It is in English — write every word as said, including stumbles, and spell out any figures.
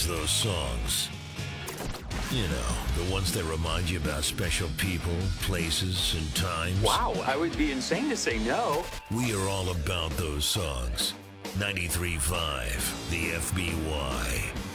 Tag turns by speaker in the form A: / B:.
A: recognize those songs. You know, the ones that remind you about special people, places, and times.
B: Wow, I would be insane to say no.
A: We are all about those songs. ninety-three point five, the F B Y.